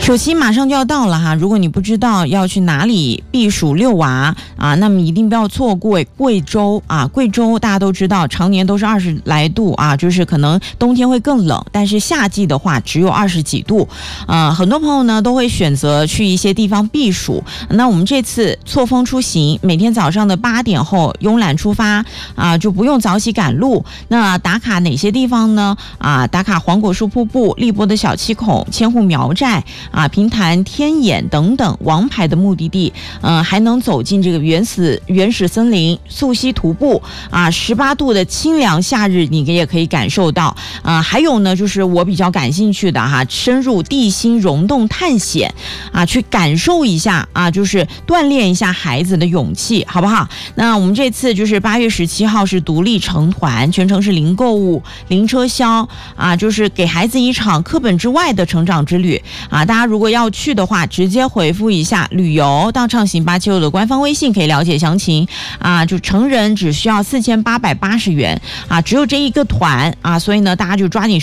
暑期马上就要到了哈，如果你不知道要去哪里避暑遛娃啊，那么一定不要错过贵州啊。贵州大家都知道，常年都是20来度啊，就是可能冬天会更冷，但是夏季的话只有20几度。很多朋友呢都会选择去一些地方避暑。那我们这次错峰出行，每天早上的8点后慵懒出发啊，就不用早起赶路。那打卡哪些地方呢？打卡黄果树瀑布、荔波的小七孔、千户苗寨平潭天眼等等王牌的目的地。还能走进这个原始森林，溯溪徒步18度的清凉夏日你也可以感受到。还有呢就是我比较感兴趣的深入地心溶洞探险去感受一下就是锻炼一下孩子的勇气，好不好？那我们这次就是8月17号是独立成团，全程是零购物、零车销就是给孩子一场课本之外的成长之旅大家如果要去的话，直接回复一下旅游到畅行876的官方微信可以了解详情就成人只需要4880元只有这一个团所以呢大家就抓紧